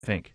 think?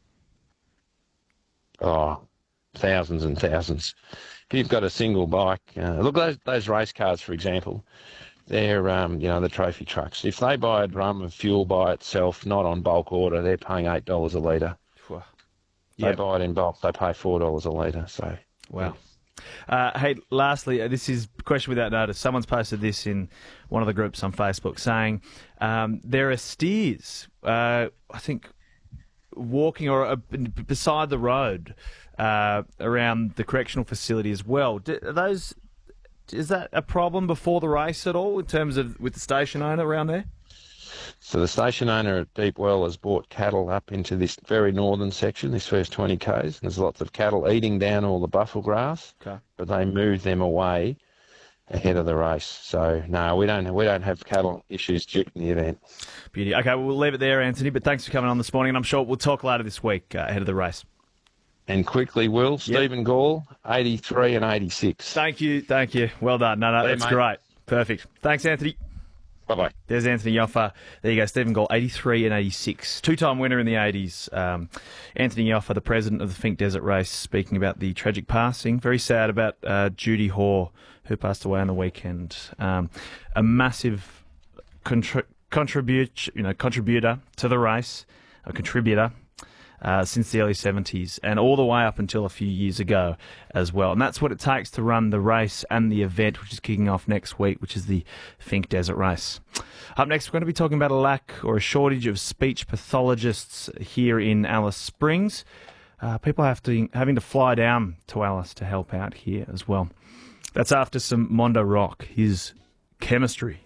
Oh, thousands and thousands. If you've got a single bike, look, those race cars, for example, they're, the trophy trucks. If they buy a drum of fuel by itself, not on bulk order, they're paying $8 a litre. They Yep. buy it in bulk, they pay $4 a litre. So, Wow. Hey, lastly, this is a question without notice. Someone's posted this in one of the groups on Facebook saying there are steers, I think, walking or beside the road around the correctional facility as well. Is that a problem before the race at all in terms of with the station owner around there? So the station owner at Deep Well has brought cattle up into this very northern section, this first 20 k's. There's lots of cattle eating down all the buffel grass, Okay. but they move them away ahead of the race. So no, we don't have cattle issues during the event. Beauty. Okay, well, we'll leave it there, Anthony. But thanks for coming on this morning, and I'm sure we'll talk later this week ahead of the race. And quickly, Will, Stephen Gall, 83 and 86. Thank you. Well done. No, There, that's mate. great. Perfect. Thanks, Anthony. Bye-bye. There's Anthony Yoffa. There you go, Stephen Gall, 83 and 86. Two-time winner in the 80s. Anthony Yoffa, the president of the Finke Desert Race, speaking about the tragic passing. Very sad about Judy Hoare, who passed away on the weekend. A massive contributor to the race, a contributor. Since the early 70s and all the way up until a few years ago as well. And that's what it takes to run the race and the event, which is kicking off next week, which is the Finke Desert Race. Up next, we're going to be talking about a lack or a shortage of speech pathologists here in Alice Springs. People having to fly down to Alice to help out here as well. That's after some Mondo Rock, his Chemistry.